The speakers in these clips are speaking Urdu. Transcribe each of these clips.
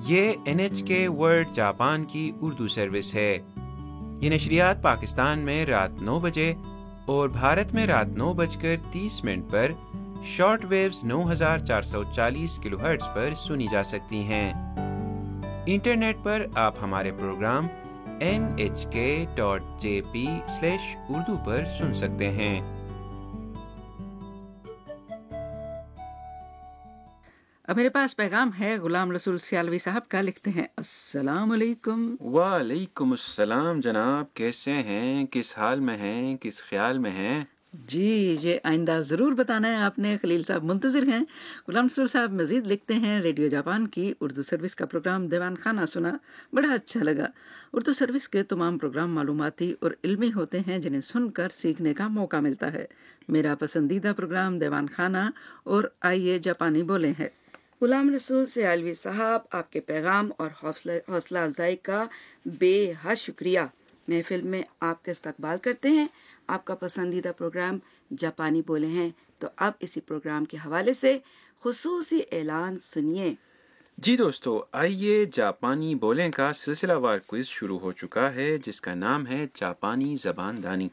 یہ NHK ورلڈ جاپان کی اردو سروس ہے۔ یہ نشریات پاکستان میں رات 9 بجے اور بھارت میں رات 9:30 پر شارٹ ویوز 9440 کلو ہرٹز پر سنی جا سکتی ہیں۔ انٹرنیٹ پر آپ ہمارے پروگرام nhk.jp/urdu پر سن سکتے ہیں۔ اب میرے پاس پیغام ہے غلام رسول سیالوی صاحب کا، لکھتے ہیں السلام علیکم۔ وعلیکم السلام جناب، کیسے ہیں؟ کس حال میں ہیں؟ کس خیال میں ہیں؟ جی یہ آئندہ ضرور بتانا ہے آپ نے، خلیل صاحب منتظر ہیں۔ غلام رسول صاحب مزید لکھتے ہیں ریڈیو جاپان کی اردو سروس کا پروگرام دیوان خانہ سنا، بڑا اچھا لگا۔ اردو سروس کے تمام پروگرام معلوماتی اور علمی ہوتے ہیں جنہیں سن کر سیکھنے کا موقع ملتا ہے۔ میرا پسندیدہ پروگرام دیوان خانہ اور آئیے جاپانی بولیں ہے۔ غلام رسول سیالوی صاحب، آپ کے پیغام اور حوصلہ افزائی کا بے حد شکریہ۔ محفل میں آپ کا استقبال کرتے ہیں۔ آپ کا پسندیدہ پروگرام جاپانی بولے ہیں، تو اب اسی پروگرام کے حوالے سے خصوصی اعلان سنیے۔ جی دوستو، آئیے جاپانی بولیں کا سلسلہ وار کوئز شروع ہو چکا ہے جس کا نام ہے جاپانی زبان دانی۔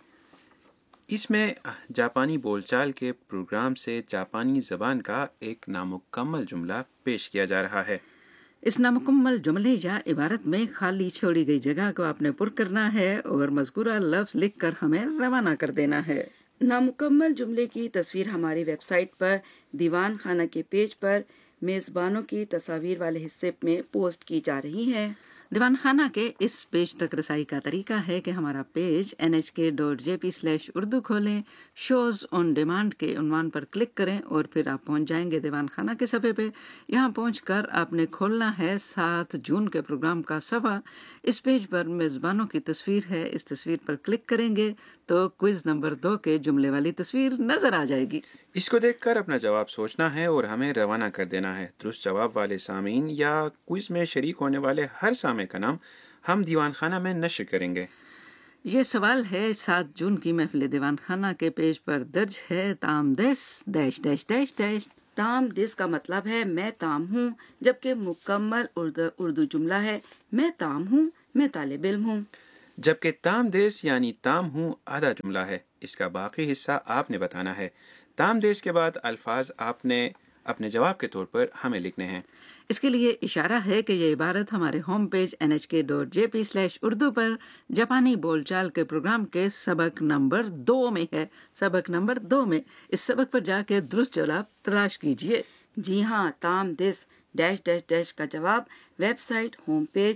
اس میں جاپانی بول چال کے پروگرام سے جاپانی زبان کا ایک نامکمل جملہ پیش کیا جا رہا ہے۔ اس نامکمل جملے یا عبارت میں خالی چھوڑی گئی جگہ کو آپ نے پر کرنا ہے اور مذکورہ لفظ لکھ کر ہمیں روانہ کر دینا ہے۔ نامکمل جملے کی تصویر ہماری ویب سائٹ پر دیوان خانہ کے پیج پر میزبانوں کی تصاویر والے حصے میں پوسٹ کی جا رہی ہے۔ دیوان خانہ کے اس پیج تک رسائی کا طریقہ ہے کہ ہمارا پیج nhk.jp/urdu کھولیں، شوز آن ڈیمانڈ کے عنوان پر کلک کریں اور پھر آپ پہنچ جائیں گے دیوان خانہ کے صفحے پہ۔ یہاں پہنچ کر آپ نے کھولنا ہے 7 جون کے پروگرام کا صفحہ۔ اس پیج پر میزبانوں کی تصویر ہے، اس تصویر پر کلک کریں گے تو کوئز نمبر 2 کے جملے والی تصویر نظر آ جائے گی۔ اس کو دیکھ کر اپنا جواب سوچنا ہے اور ہمیں روانہ کر دینا ہے۔ درست جواب والے سامعین یا کوئز میں شریک ہونے والے ہر سامع کا نام ہم دیوان خانہ میں نشر کریں گے۔ یہ سوال ہے 7 جون کی محفل دیوان خانہ کے پیج پر درج ہے۔ تام دس -- تام دس کا مطلب ہے میں تام ہوں، جبکہ مکمل اردو جملہ ہے میں تام ہوں، میں طالب علم ہوں۔ جبکہ تام دیس یعنی تام ہوں آدھا جملہ ہے، اس کا باقی حصہ آپ نے بتانا ہے۔ تام دیس کے بعد الفاظ آپ نے اپنے جواب کے طور پر ہمیں لکھنے ہیں۔ اس کے لیے اشارہ ہے کہ یہ عبارت ہمارے ہوم پیج nhk.jp/urdu پر جاپانی بول چال کے پروگرام کے سبق نمبر 2 میں ہے۔ سبق نمبر 2 میں اس سبق پر جا کے درست جواب تلاش کیجئے۔ جی ہاں، تام دس -- کا جواب web site home page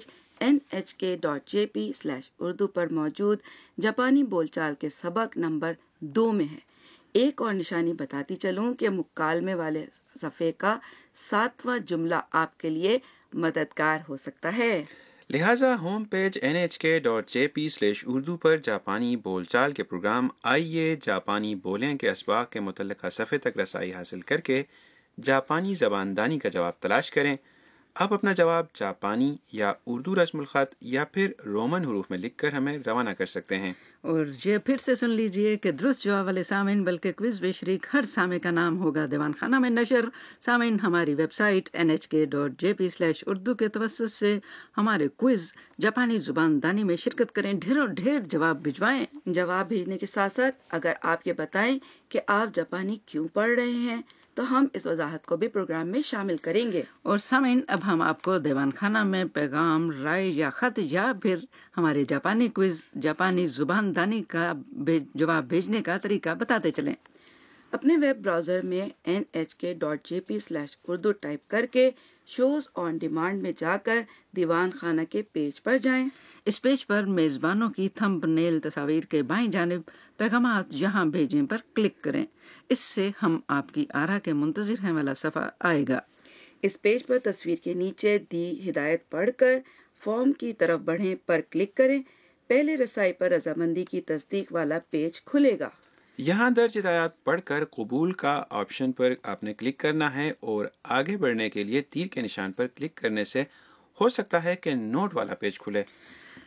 nhk.jp/urdu پر موجود جاپانی بول چال کے سبق نمبر 2 میں ہے۔ ایک اور نشانی بتاتی چلوں کہ مکالمے والے صفحے کا 7واں جملہ آپ کے لیے مددگار ہو سکتا ہے۔ لہٰذا ہوم پیج nhk.jp/urdu پر جاپانی بول چال کے پروگرام آئیے جاپانی بولیں کے اسباق کے متعلقہ صفحے تک رسائی حاصل کر کے جاپانی زبان دانی کا جواب تلاش کریں۔ آپ اپنا جواب جاپانی یا اردو رسم الخط یا پھر رومن حروف میں لکھ کر ہمیں روانہ کر سکتے ہیں۔ اور یہ پھر سے سن لیجئے کہ درست جواب والے سامعین بلکہ کوئز میں شریک ہر سامع کا نام ہوگا دیوان خانہ میں نشر۔ سامعین ہماری ویب سائٹ nhk.jp/urdu کے توسط سے ہمارے کوئز جاپانی زبان دانی میں شرکت کریں، ڈھیروں ڈھیر جواب بھجوائیں۔ جواب بھیجنے کے ساتھ ساتھ اگر آپ یہ بتائیں کہ آپ جاپانی کیوں پڑھ رہے ہیں تو ہم اس وضاحت کو بھی پروگرام میں شامل کریں گے۔ اور سامعین اب ہم آپ کو دیوان خانہ میں پیغام، رائے یا خط یا پھر ہمارے جاپانی کوئز جاپانی زبان دانی کا جواب بھیجنے کا طریقہ بتاتے چلیں۔ اپنے ویب براؤزر میں nhk.jp/urdu ٹائپ کر کے شوز آن ڈیمانڈ میں جا کر دیوان خانہ کے پیج پر جائیں۔ اس پیج پر میزبانوں کی تھمب نیل تصاویر کے بائیں جانب پیغامات یہاں بھیجیں پر کلک کریں۔ اس سے ہم آپ کی آراء کے منتظر ہیں والا صفحہ آئے گا۔ اس پیج پر تصویر کے نیچے دی ہدایت پڑھ کر فارم کی طرف بڑھیں پر کلک کریں۔ پہلے رسائی پر رضامندی کی تصدیق والا پیج کھلے گا۔ یہاں درج ہدایات پڑھ کر قبول کا آپشن پر آپ نے کلک کرنا ہے اور آگے بڑھنے کے لیے تیر کے نشان پر کلک کرنے سے ہو سکتا ہے کہ نوٹ والا پیج کھلے۔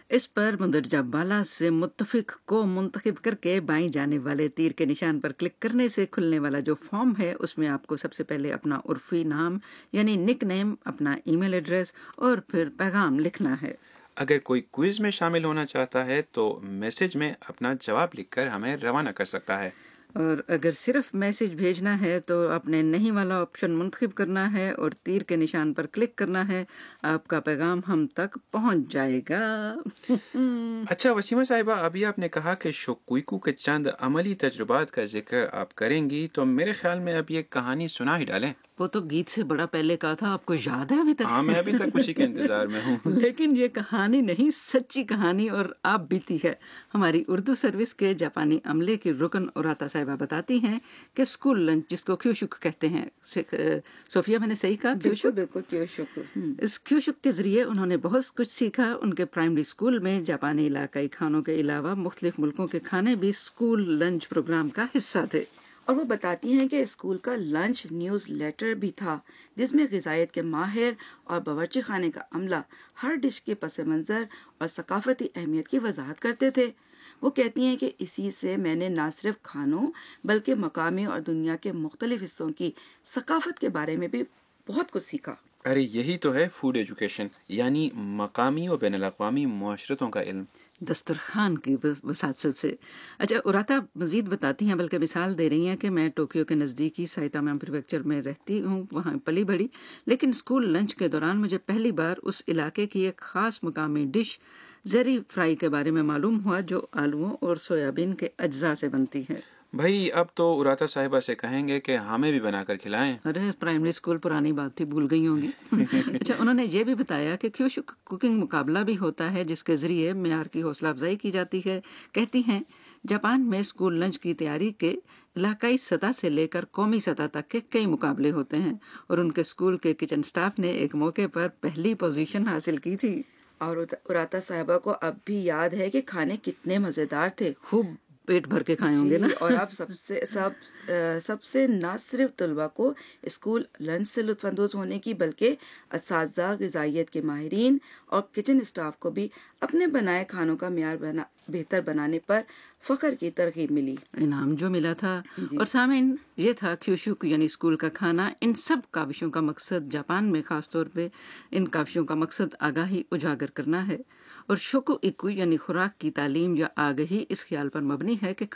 اس پر مندرجہ بالا سے متفق کو منتخب کر کے بائیں جانب والے تیر کے نشان پر کلک کرنے سے کھلنے والا جو فارم ہے اس میں آپ کو سب سے پہلے اپنا عرفی نام یعنی نک نیم، اپنا ای میل ایڈریس اور پھر پیغام لکھنا ہے۔ اگر کوئی کوئز میں شامل ہونا چاہتا ہے تو میسج میں اپنا جواب لکھ کر ہمیں روانہ کر سکتا ہے، اور اگر صرف میسج بھیجنا ہے تو اپنے نہیں والا آپشن منتخب کرنا ہے اور تیر کے نشان پر کلک کرنا ہے، آپ کا پیغام ہم تک پہنچ جائے گا۔ اچھا وسیمہ صاحبہ، ابھی آپ نے کہا کہ شوکویکو کے چند عملی تجربات کا ذکر آپ کریں گی، تو میرے خیال میں اب یہ کہانی سنا ہی ڈالیں۔ وہ تو گیت سے بڑا پہلے کا تھا، آپ کو یاد ہے ابھی تک؟ ہاں، میں ابھی تک اسی کے انتظار میں ہوں۔ لیکن یہ کہانی نہیں، سچی کہانی اور آپ بیتی ہے۔ ہماری اردو سروس کے جاپانی عملے کی رکن اوراتا صاحبہ بتاتی ہیں کہ اسکول لنچ، جس کو کیوشک کہتے ہیں، صوفیہ میں نے صحیح کہا؟ بالکل بالکل کیوشک۔ اس کیوشک کے ذریعے انہوں نے بہت کچھ سیکھا۔ ان کے پرائمری اسکول میں جاپانی علاقائی کھانوں کے علاوہ مختلف ملکوں کے کھانے بھی اسکول لنچ پروگرام کا حصہ تھے۔ اور وہ بتاتی ہیں کہ اسکول کا لنچ نیوز لیٹر بھی تھا، جس میں غذائیت کے ماہر اور باورچی خانے کا عملہ ہر ڈش کے پس منظر اور ثقافتی اہمیت کی وضاحت کرتے تھے۔ وہ کہتی ہیں کہ اسی سے میں نے نہ صرف کھانوں بلکہ مقامی اور دنیا کے مختلف حصوں کی ثقافت کے بارے میں بھی بہت کچھ سیکھا۔ ارے یہی تو ہے فوڈ ایجوکیشن، یعنی مقامی اور بین الاقوامی معاشرتوں کا علم، دسترخوان کی وساطت سے۔ اچھا، اوراتا مزید بتاتی ہیں، بلکہ مثال دے رہی ہیں کہ میں ٹوکیو کے نزدیکی سائتاما پریفیکچر میں رہتی ہوں، وہاں پلی بڑھی، لیکن اسکول لنچ کے دوران مجھے پہلی بار اس علاقے کی ایک خاص مقامی ڈش زری فرائی کے بارے میں معلوم ہوا، جو آلوؤں اور سویابین کے اجزاء سے بنتی ہے۔ بھائی اب تو اوراتا صاحبہ سے کہیں گے کہ ہمیں بھی بنا کر کھلائیں۔ ارے پرائمری اسکول پرانی بات تھی، بھول گئی ہوں گی۔ اچھا، انہوں نے یہ بھی بتایا کہ کیوشک کوکنگ مقابلہ بھی ہوتا ہے، جس کے ذریعے معیار کی حوصلہ افزائی کی جاتی ہے۔ کہتی ہیں، جاپان میں اسکول لنچ کی تیاری کے علاقائی سطح سے لے کر قومی سطح تک کے کئی مقابلے ہوتے ہیں، اور ان کے اسکول کے کچن سٹاف نے ایک موقع پر پہلی پوزیشن حاصل کی تھی۔ اور اوراتا صاحبہ کو اب بھی یاد ہے کہ کھانے کتنے مزیدار تھے، خوب پیٹ بھر کے کھائے ہوں گے نا۔ اور آپ سب سے نہ صرف طلباء کو اسکول لنچ سے لطف اندوز ہونے کی، بلکہ اساتذہ، غذائیت کے ماہرین اور کچن اسٹاف کو بھی اپنے بنائے کھانوں کا معیار بہتر بنانے پر فخر کی ترغیب ملی، انعام جو ملا تھا۔ اور سامعین، یہ تھا کیوشک یعنی اسکول کا کھانا۔ ان سب کاوشوں کا مقصد جاپان میں خاص طور پہ ان کاوشوں کا مقصد آگاہی اجاگر کرنا ہے، اور شوکو ایکو یعنی خوراک کی تعلیم یا آگہی اس خیال پر مبنی ہے کہ